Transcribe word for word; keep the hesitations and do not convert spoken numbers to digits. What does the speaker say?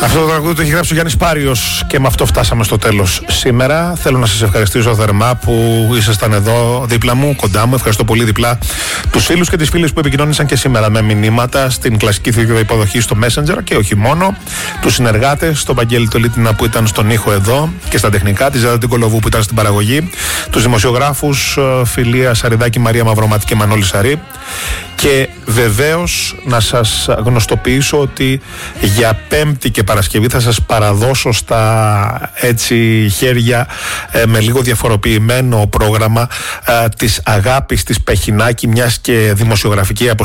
Αυτό το τραγούδι το έχει γράψει ο Γιάννης Πάριος και με αυτό φτάσαμε στο τέλος σήμερα. Θέλω να σας ευχαριστήσω θερμά που ήσασταν εδώ δίπλα μου, κοντά μου. Ευχαριστώ πολύ διπλά τους φίλους και τις φίλες που επικοινώνησαν και σήμερα με μηνύματα στην κλασική θηρίδα υποδοχή στο Messenger και όχι μόνο. Τους συνεργάτες, τον Βαγγέλη Τολίτινα που ήταν στον ήχο εδώ και στα τεχνικά, τη Ζέτα την Κολοβού που ήταν στην παραγωγή, τους δημοσιογράφους Φιλία Σαριδάκη, Μαρία Μαυρομάτη και Μανώλη Σαρή. Και βεβαίως να σας γνωστοποιήσω ότι για Πέμπτη και Παρασκευή θα σας παραδώσω στα έτσι χέρια ε, με λίγο διαφοροποιημένο πρόγραμμα ε, της Αγάπης της Πεχινάκη, μιας και δημοσιογραφική αποστολή